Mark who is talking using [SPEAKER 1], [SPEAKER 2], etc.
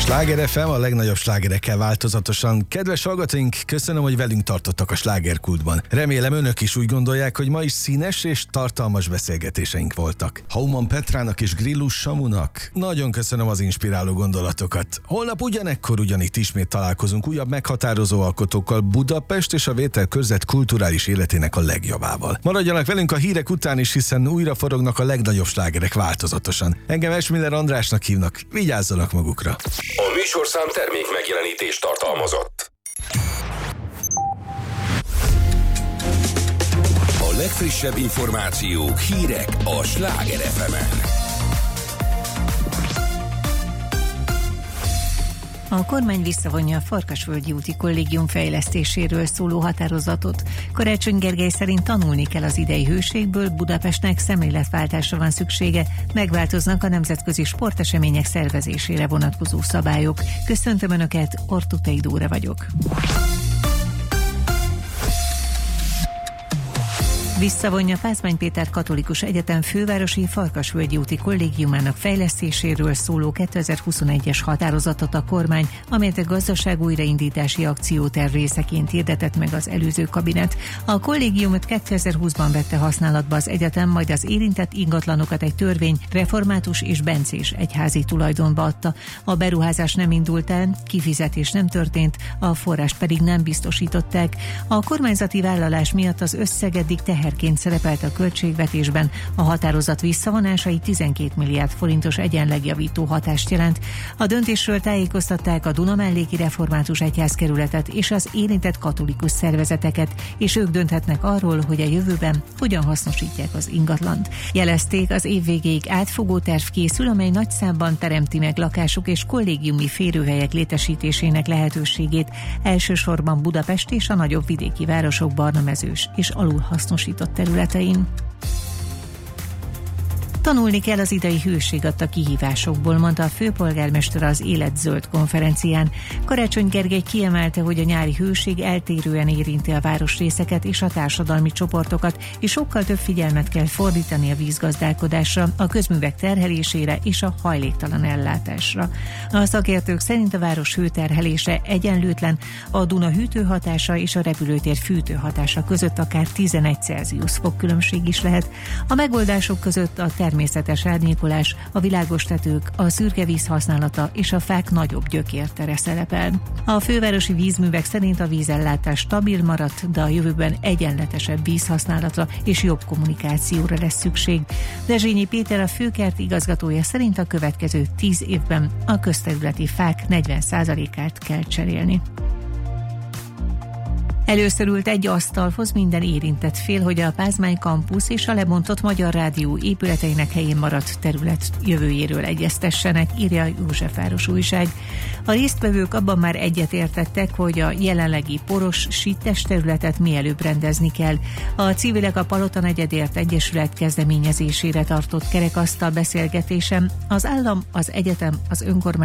[SPEAKER 1] Sláger FM, a legnagyobb slágerekkel változatosan. Kedves hallgatóink, köszönöm, hogy velünk tartottak a slágerkultban. Remélem önök is úgy gondolják, hogy ma is színes és tartalmas beszélgetéseink voltak. Hauman Petrának és Grillus Samunak nagyon köszönöm az inspiráló gondolatokat. Holnap ugyanekkor ugyanitt ismét találkozunk újabb meghatározó alkotókkal, Budapest és a Vételkörzet kulturális életének a legjobbával. Maradjanak velünk a hírek után is, hiszen újra forognak a legnagyobb slágerek változatosan. Engem Esmiller Andrásnak hívnak, vigyázzanak magukra.
[SPEAKER 2] A műsorszám termék megjelenítést tartalmazott. A legfrissebb információk, hírek a Sláger FM-en.
[SPEAKER 3] A kormány visszavonja a Farkasvölgyi úti kollégium fejlesztéséről szóló határozatot. Karácsony Gergely szerint tanulni kell az idei hőségből, Budapestnek szemléletváltásra van szüksége, megváltoznak a nemzetközi sportesemények szervezésére vonatkozó szabályok. Köszöntöm Önöket, Ortutei Dóra vagyok. Visszavonja Pázmány Péter Katolikus Egyetem fővárosi Farkasvölgyi úti kollégiumának fejlesztéséről szóló 2021-es határozatot a kormány, amelyet a gazdaság újraindítási akcióterv részeként hirdetett meg az előző kabinet. A kollégiumot 2020-ban vette használatba az egyetem, majd az érintett ingatlanokat egy törvény református és bencés egyházi tulajdonba adta. A beruházás nem indult el, kifizetés nem történt, a forrást pedig nem biztosították. A kormányzati vállalás miatt az összeg eddig teherként szerepelt a költségvetésben, a határozat visszavonásai 12 milliárd forintos egyenlegjavító hatást jelent. A döntésről tájékoztatták a Dunamelléki Református Egyházkerületet és az érintett katolikus szervezeteket, és ők dönthetnek arról, hogy a jövőben hogyan hasznosítják az ingatlant. Jelezték, az év végéig átfogó terv készül, amely nagy számban teremti meg lakások és kollégiumi férőhelyek létesítésének lehetőségét, elsősorban Budapest és a nagyobb vidéki városok barnamezős és alulhasznosított területein. Tanulni kell az idei hőség adta kihívásokból, mondta a főpolgármester az Élet Zöld konferencián. Karácsony Gergely kiemelte, hogy a nyári hőség eltérően érinti a városrészeket és a társadalmi csoportokat, és sokkal több figyelmet kell fordítani a vízgazdálkodásra, a közművek terhelésére és a hajléktalan ellátásra. A szakértők szerint a város hőterhelése egyenlőtlen, a Duna hűtőhatása és a repülőtér fűtőhatása között akár 11 Celsius fok különbség is lehet. A megoldások között a természetes árnyékolás, a világos tetők, a szürke víz használata és a fák nagyobb gyökértere szerepel. A fővárosi vízművek szerint a vízellátás stabil maradt, de a jövőben egyenletesebb vízhasználatra és jobb kommunikációra lesz szükség. Dezsényi Péter, a főkert igazgatója szerint a következő 10 évben a közterületi fák 40%-át kell cserélni. Először ült egy asztalhoz minden érintett fél, hogy a Pázmány Kampusz és a lebontott Magyar Rádió épületeinek helyén maradt terület jövőjéről egyeztessenek, írja a Józsefváros újság. A résztvevők abban már egyetértettek, hogy a jelenlegi poros, sítes területet mielőbb rendezni kell. A civilek a Palota Negyedért Egyesület kezdeményezésére tartott kerekasztal beszélgetésen az állam, az egyetem, az önkormányzat